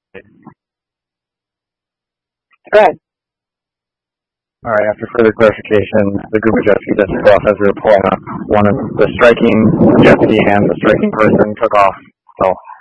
Good. All right, after further clarification, the group of jet ski that took off as we were pulling up, one of the striking jet ski and the striking person took off. So